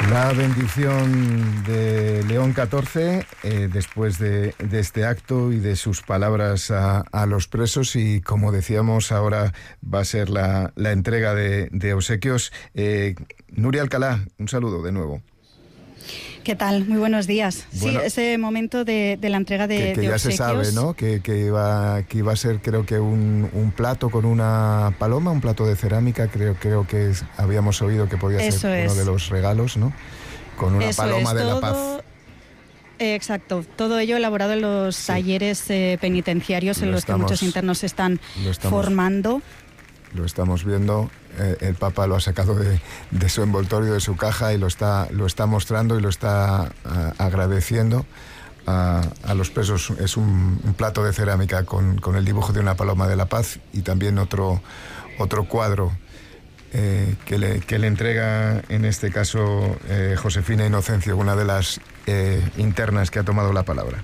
La bendición de León XIV después de este acto y de sus palabras a los presos, y como decíamos, ahora va a ser la entrega de obsequios. Nuria Alcalá, un saludo de nuevo. ¿Qué tal? Muy buenos días. Bueno, sí, ese momento de la entrega de ya obsequios. Se sabe, ¿no? Que iba a ser, creo que un plato con una paloma, un plato de cerámica, creo que habíamos oído que podía ser uno de los regalos, ¿no? Con una paloma de la paz. Exacto, todo ello elaborado en los talleres penitenciarios en los que muchos internos se están formando. Lo estamos viendo, el Papa lo ha sacado de su envoltorio, de su caja, y lo está mostrando y lo está agradeciendo a los presos. Es un plato de cerámica con el dibujo de una paloma de la paz, y también otro cuadro que le entrega, en este caso, Josefina Inocencio, una de las internas que ha tomado la palabra.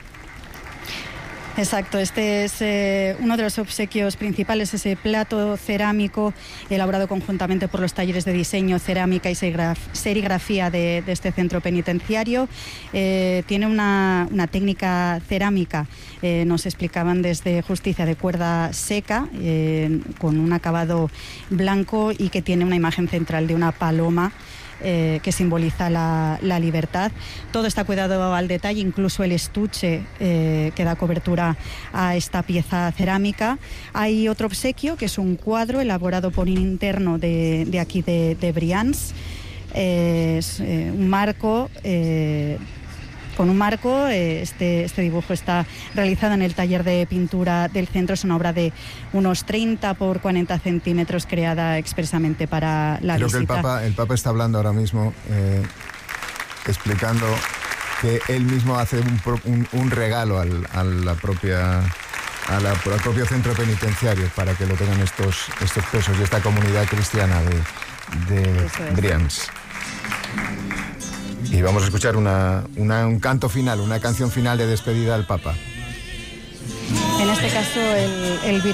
Exacto, este es uno de los obsequios principales, ese plato cerámico elaborado conjuntamente por los talleres de diseño, cerámica y serigrafía de este centro penitenciario. Tiene una técnica cerámica, nos explicaban desde Justicia, de cuerda seca, con un acabado blanco, y que tiene una imagen central de una paloma que simboliza la libertad. Todo está cuidado al detalle, incluso el estuche que da cobertura a esta pieza cerámica. Hay otro obsequio, que es un cuadro elaborado por un interno de aquí de Brians. Es un marco. Con un marco, este dibujo está realizado en el taller de pintura del centro. Es una obra de unos 30 por 40 centímetros, creada expresamente para la visita. Creo que el Papa está hablando ahora mismo, explicando que él mismo hace un regalo al propio centro penitenciario, para que lo tengan estos presos y esta comunidad cristiana de Brians. Y vamos a escuchar un canto final, una canción final de despedida al Papa. En este caso, el